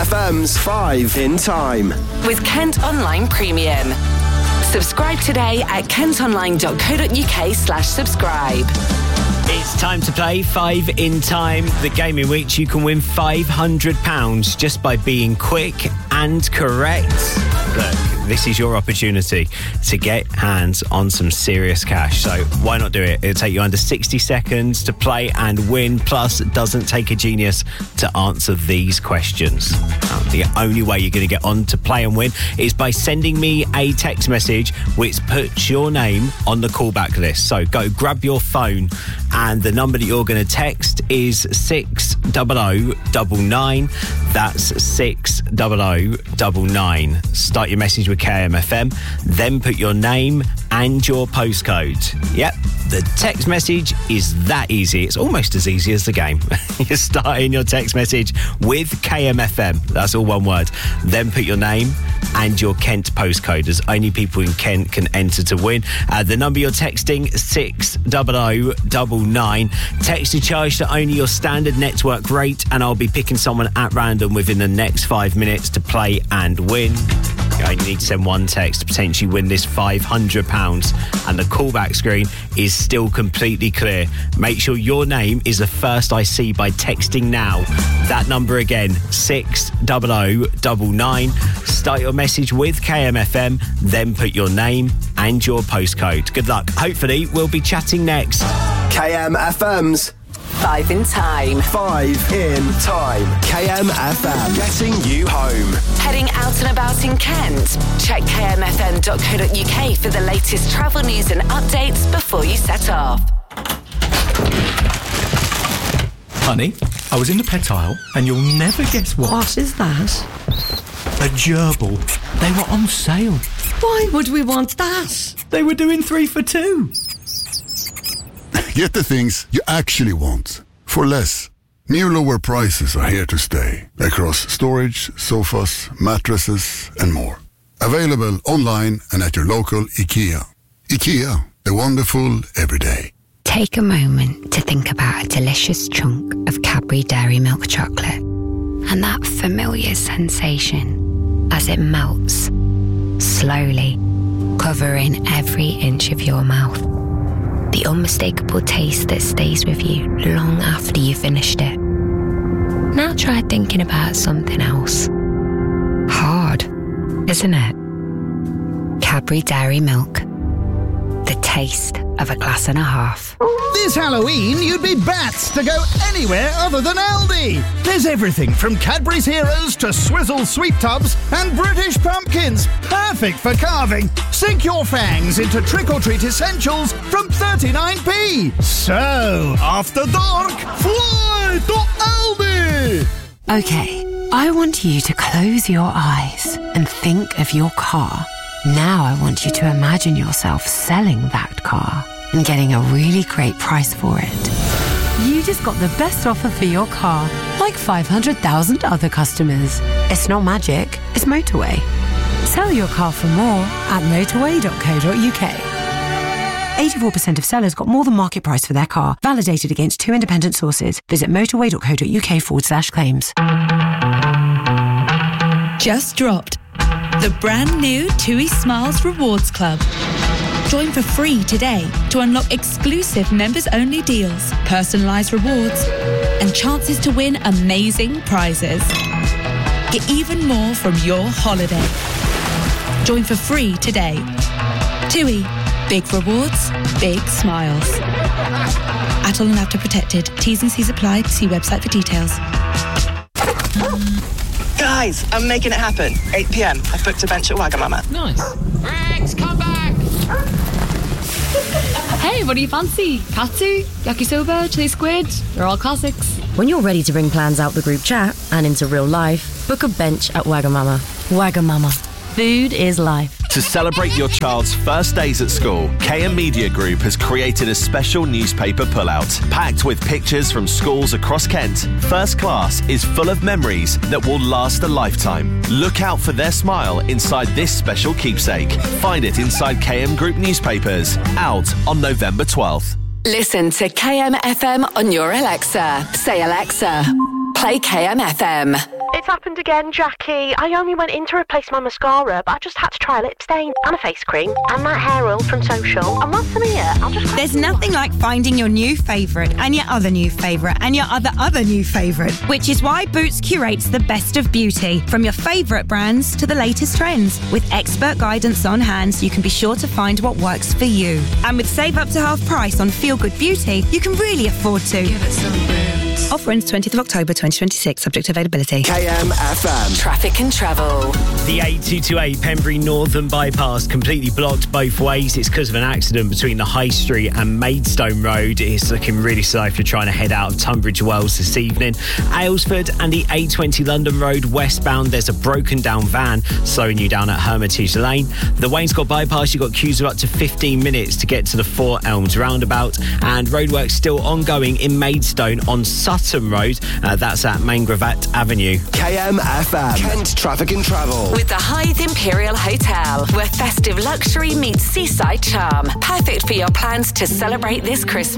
KMFM's 5 in Time. With Kent Online Premium. Subscribe today at kentonline.co.uk/subscribe. It's time to play 5 in Time, the game in which you can win £500 just by being quick and correct. Look, this is your opportunity to get hands on some serious cash. So why not do it? It'll take you under 60 seconds to play and win. Plus, it doesn't take a genius to answer these questions. The only way you're going to get on to play and win is by sending me a text message which puts your name on the callback list. So go grab your phone, and the number that you're going to text is 60099. That's 60099. Start your message with KMFM, then put your name and your postcode. Yep, the text message is that easy. It's almost as easy as the game. You're starting your text message with KMFM. That's all one word. Then put your name and your Kent postcode, as only people in Kent can enter to win. The number you're texting, 60099. Text to charge to only your standard network rate, and I'll be picking someone at random within the next 5 minutes to play and win. You only need to send one text to potentially win this £500, and the callback screen is still completely clear. Make sure your name is the first I see by texting now. That number again, 60099. Start your message with KMFM, then put your name and your postcode. Good luck. Hopefully, we'll be chatting next. KMFM's 5 in Time. 5 in Time. KMFM. Getting you home. Heading out and about in Kent? Check kmfm.co.uk for the latest travel news and updates before you set off. Honey, I was in the pet aisle and you'll never guess what. What is that? A gerbil. They were on sale. Why would we want that? They were doing 3 for 2. Get the things you actually want for less. New lower prices are here to stay across storage, sofas, mattresses and more. Available online and at your local IKEA. IKEA, the wonderful everyday. Take a moment to think about a delicious chunk of Cadbury Dairy Milk chocolate and that familiar sensation as it melts, slowly, covering every inch of your mouth. The unmistakable taste that stays with you long after you've finished it. Now try thinking about something else. Hard, isn't it? Cadbury Dairy Milk. The taste of a glass and a half. This Halloween, you'd be bats to go anywhere other than Aldi. There's everything from Cadbury's Heroes to Swizzle Sweet Tubs and British Pumpkins. Perfect for carving. Sink your fangs into trick-or-treat essentials from 39p. So, after dark, fly to Aldi! Okay, I want you to close your eyes and think of your car. Now I want you to imagine yourself selling that car and getting a really great price for it. You just got the best offer for your car, like 500,000 other customers. It's not magic, it's Motorway. Sell your car for more at motorway.co.uk. 84% of sellers got more than market price for their car, validated against 2 independent sources. Visit motorway.co.uk/claims. Just dropped. The brand new TUI Smiles Rewards Club. Join for free today to unlock exclusive members-only deals, personalised rewards, and chances to win amazing prizes. Get even more from your holiday. Join for free today. TUI. Big rewards, big smiles. Atol and After Protected. T's and C's apply. See website for details. Guys, I'm making it happen. 8 p.m. I've booked a bench at Wagamama. Nice. Rex, come back! Hey, what do you fancy? Katsu, yakisoba, chili squid? They're all classics. When you're ready to bring plans out the group chat and into real life, book a bench at Wagamama. Wagamama. Food is life. To celebrate your child's first days at school, KM Media Group has created a special newspaper pullout. Packed with pictures from schools across Kent, First Class is full of memories that will last a lifetime. Look out for their smile inside this special keepsake. Find it inside KM Group newspapers, out on November 12th. Listen to KM FM on your Alexa. Say, Alexa, play KM FM. It's happened again, Jackie. I only went in to replace my mascara, but I just had to try a lip stain and a face cream and that hair oil from Social. And once I'm here, I'll just... There's nothing like finding your new favourite and your other new favourite and your other new favourite, which is why Boots curates the best of beauty, from your favourite brands to the latest trends. With expert guidance on hand, so you can be sure to find what works for you. And with save up to half price on Feel Good Beauty, you can really afford to. Give it some Boots. Offer ends 20th of October 2026, subject to availability. KMFM. Traffic and travel. The A228 Pembury Northern Bypass completely blocked both ways. It's because of an accident between the High Street and Maidstone Road. It's looking really slow if you're trying to head out of Tunbridge Wells this evening. Aylesford and the A20 London Road westbound, there's a broken down van slowing you down at Hermitage Lane. The Wainscott Bypass, you've got queues of up to 15 minutes to get to the Four Elms roundabout. And roadworks still ongoing in Maidstone on Sutton Road. That's at Mangravat Avenue. KMFM. Kent Traffic and Travel. With the Hythe Imperial Hotel, where festive luxury meets seaside charm. Perfect for your plans to celebrate this Christmas.